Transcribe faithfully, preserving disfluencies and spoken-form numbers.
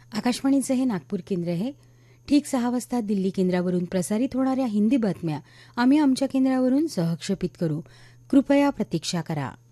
आकाशवाणीचं हे नागपूर केंद्र आहे. ठीक सहा वाजता दिल्ली केंद्रावरून प्रसारित होणाऱ्या हिंदी बातम्या आम्ही आमच्या केंद्रावरून सहक्षेपित करू. कृपया प्रतीक्षा करा.